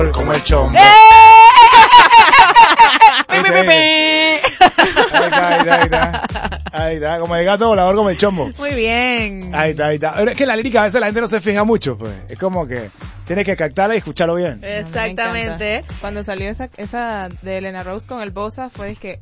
Como el chombo. Ahí está, como el gato volador como el chombo. Muy bien. Ahí está. Es que la lírica a veces la gente no se fija mucho, pues. Es como que tienes que captarla y escucharlo bien. Exactamente. Cuando salió esa de Elena Rose con el Bossa fue que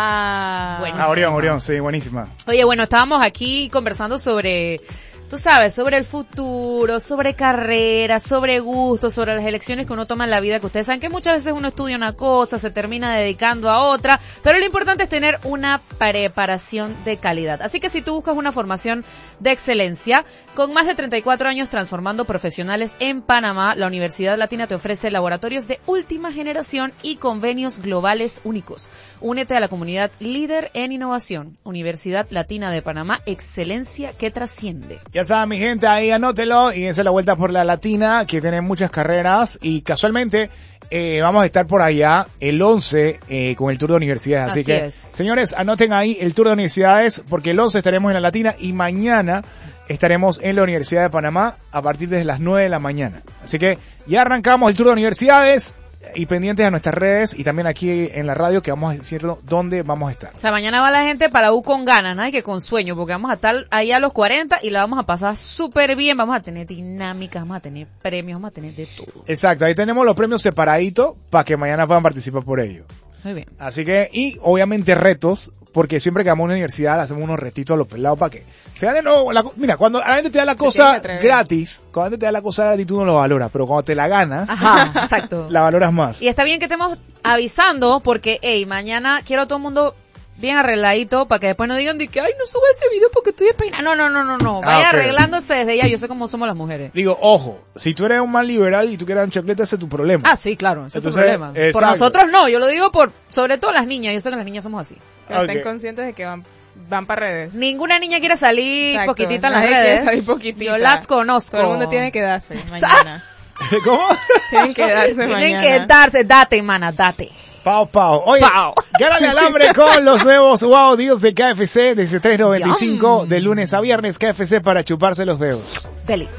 wow. Orión, sí, buenísima. Oye, bueno, estábamos aquí conversando sobre, tú sabes, sobre el futuro, sobre carreras, sobre gustos, sobre las elecciones que uno toma en la vida, que ustedes saben que muchas veces uno estudia una cosa, se termina dedicando a otra, pero lo importante es tener una preparación de calidad. Así que si tú buscas una formación de excelencia, con más de 34 años transformando profesionales en Panamá, la Universidad Latina te ofrece laboratorios de última generación y convenios globales únicos. Únete a la comunidad líder en innovación. Universidad Latina de Panamá, excelencia que trasciende. Ya saben, mi gente, ahí anótelo y dense la vuelta por la Latina, que tiene muchas carreras y casualmente vamos a estar por allá el 11 con el tour de universidades. Así que, señores, anoten ahí el tour de universidades porque el 11 estaremos en la Latina y mañana estaremos en la Universidad de Panamá a partir de las 9 de la mañana. Así que ya arrancamos el tour de universidades. Y pendientes a nuestras redes y también aquí en la radio que vamos a decirlo dónde vamos a estar. O sea, mañana va la gente para la U con ganas, nada que con sueño, porque vamos a estar ahí a los 40 y la vamos a pasar súper bien, vamos a tener dinámicas, vamos a tener premios, vamos a tener de todo. Exacto, ahí tenemos los premios separaditos para que mañana puedan participar por ello. Muy bien. Así que, y obviamente retos, porque siempre que vamos a una universidad hacemos unos retitos a los pelados para que se gane mira, cuando la gente te da la cosa gratis, cuando la gente te da la cosa gratis tú no lo valoras, pero cuando te la ganas, ajá, exacto, la valoras más. Y está bien que estemos avisando porque, mañana quiero a todo el mundo bien arregladito para que después no digan de que, ay, no sube ese video porque estoy despeinada. No. Vaya arreglándose desde ya. Yo sé cómo somos las mujeres. Digo, ojo, si tú eres un mal liberal y tú quieres dar un chocolate, ese es tu problema. Ah, sí, claro, ese es tu problema. Exacto. Por nosotros no, yo lo digo sobre todo las niñas. Yo sé que las niñas somos así. Que estén conscientes de que van para redes. Ninguna niña quiere salir poquitita en las redes. Yo las conozco. Todo el mundo tiene que darse mañana. ¿Cómo? Tienen que darse mañana. Tienen que darse, date, mana, date. Pau. Oye, gánale alambre con los nuevos Wow Deals de KFC desde $3.95 de lunes a viernes. KFC para chuparse los dedos. Deli.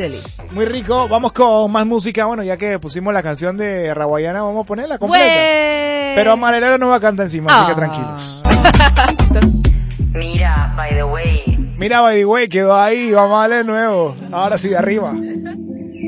Muy rico. Vamos con más música. Bueno, ya que pusimos la canción de Raguayana, vamos a ponerla completa. Pero Amarelero no va a cantar encima, así que tranquilos. Mira, by the way, quedó ahí. Vamos a darle de nuevo. Ahora sí, de arriba.